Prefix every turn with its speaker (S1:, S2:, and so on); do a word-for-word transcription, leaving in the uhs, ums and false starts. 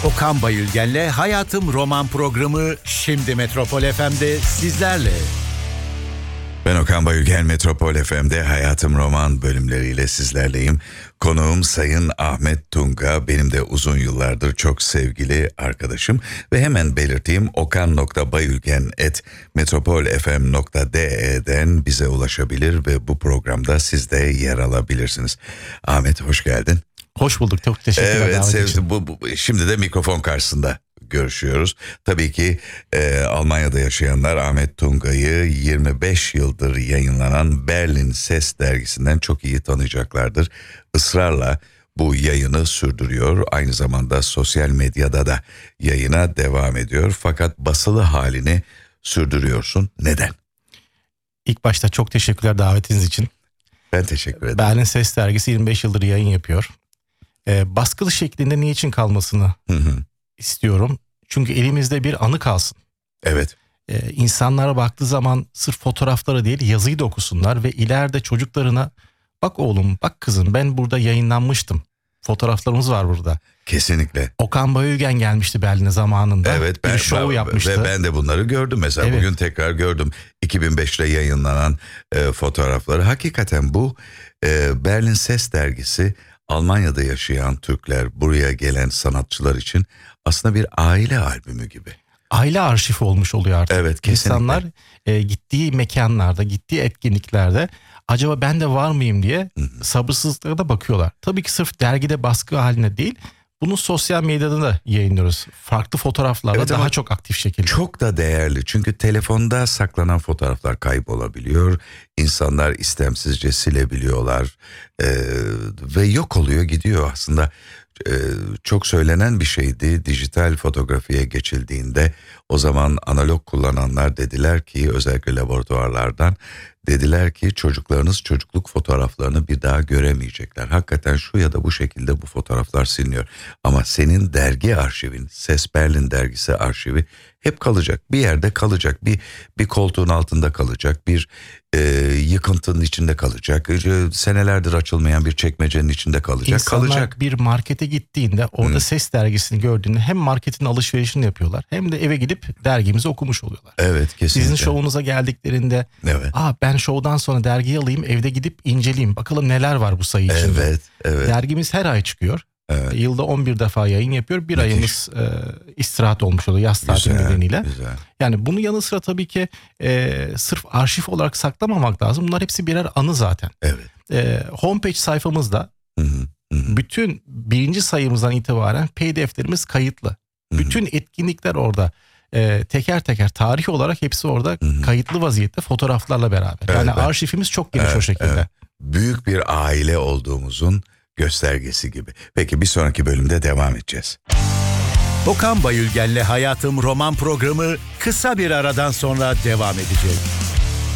S1: Okan Bayülgen'le Hayatım Roman programı şimdi Metropol F M'de sizlerle.
S2: Ben Okan Bayülgen, Metropol F M'de Hayatım Roman bölümleriyle sizlerleyim. Konuğum Sayın Ahmet Tunga, benim de uzun yıllardır çok sevgili arkadaşım. Ve hemen belirteyim, okan nokta bayülgen at metropol f m nokta d e'den bize ulaşabilir ve bu programda siz de yer alabilirsiniz. Ahmet, hoş geldin.
S3: Hoş bulduk, çok teşekkürler.
S2: Evet, sevdim. Bu, bu, şimdi de mikrofon karşısında görüşüyoruz. Tabii ki e, Almanya'da yaşayanlar Ahmet Tunga'yı yirmi beş yıldır yayınlanan Berlin Ses dergisinden çok iyi tanıyacaklardır. Israrla bu yayını sürdürüyor. Aynı zamanda sosyal medyada da yayına devam ediyor. Fakat basılı halini sürdürüyorsun. Neden?
S3: İlk başta çok teşekkürler davetiniz için.
S2: Ben teşekkür ederim.
S3: Berlin Ses dergisi yirmi beş yıldır yayın yapıyor. E, baskılı şeklinde niçin kalmasını
S2: Hı hı.
S3: istiyorum. Çünkü elimizde bir anı kalsın.
S2: Evet.
S3: Ee, insanlara baktığı zaman sırf fotoğrafları değil yazıyı da okusunlar ve ileride çocuklarına bak oğlum, bak kızım, ben burada yayınlanmıştım. Fotoğraflarımız var burada.
S2: Kesinlikle.
S3: Okan Bayülgen gelmişti Berlin'e zamanında.
S2: Evet, ben,
S3: bir show
S2: ben,
S3: yapmıştı.
S2: Ve ben de bunları gördüm mesela.
S3: Evet.
S2: Bugün tekrar gördüm. iki bin beşte yayınlanan e, fotoğrafları. Hakikaten bu e, Berlin Ses dergisi Almanya'da yaşayan Türkler, buraya gelen sanatçılar için aslında bir aile albümü gibi.
S3: Aile arşivi olmuş oluyor artık.
S2: Evet, kesinlikle.
S3: İnsanlar e, gittiği mekanlarda, gittiği etkinliklerde acaba ben de var mıyım diye
S2: Hı-hı.
S3: sabırsızlıkla da bakıyorlar. Tabii ki sırf dergide baskı haline değil, bunu sosyal medyada da yayınlıyoruz. Farklı fotoğraflarla
S2: Evet,
S3: daha çok aktif şekilde.
S2: Çok da değerli, çünkü telefonda saklanan fotoğraflar kaybolabiliyor. İnsanlar istemsizce silebiliyorlar ee, ve yok oluyor, gidiyor aslında. Ee, çok söylenen bir şeydi. Dijital fotoğrafiye geçildiğinde o zaman analog kullananlar dediler ki, özellikle laboratuvarlardan dediler ki çocuklarınız çocukluk fotoğraflarını bir daha göremeyecekler. Hakikaten şu ya da bu şekilde bu fotoğraflar siliniyor. Ama senin dergi arşivin, Ses Berlin dergisi arşivi hep kalacak. Bir yerde kalacak. Bir bir koltuğun altında kalacak. Bir e, yıkıntının içinde kalacak. E, senelerdir açılmayan bir çekmecenin içinde kalacak.
S3: İnsanlar
S2: kalacak.
S3: bir markete gittiğinde orada
S2: Hı.
S3: Ses dergisini gördüğünde hem marketin alışverişini yapıyorlar hem de eve gidip dergimizi okumuş oluyorlar.
S2: Evet, kesinlikle.
S3: Sizin şovunuza geldiklerinde
S2: Evet.
S3: Aa, ben şovdan sonra dergiyi alayım, evde gidip inceleyeyim. Bakalım neler var bu sayı içinde.
S2: Evet, evet.
S3: Dergimiz her ay çıkıyor.
S2: Evet.
S3: Yılda on bir defa yayın yapıyor. Bir
S2: Müthiş.
S3: ayımız e, istirahat olmuş oluyor yaz tatili
S2: Güzel,
S3: nedeniyle.
S2: güzel.
S3: Yani bunun yanı sıra tabii ki e, sırf arşiv olarak saklamamak lazım. Bunlar hepsi birer anı zaten.
S2: Evet.
S3: E, homepage sayfamızda
S2: Hı hı, hı.
S3: bütün birinci sayımızdan itibaren P D F'lerimiz kayıtlı.
S2: Hı hı.
S3: Bütün etkinlikler orada. E, teker teker tarih olarak hepsi orada
S2: Hı hı.
S3: kayıtlı vaziyette fotoğraflarla beraber.
S2: Evet,
S3: yani
S2: evet.
S3: arşivimiz çok geniş
S2: Evet,
S3: o şekilde.
S2: evet. Büyük bir aile olduğumuzun göstergesi gibi. Peki, bir sonraki bölümde devam edeceğiz.
S1: Okan Bayülgen'le Hayatım Roman programı kısa bir aradan sonra devam edecek.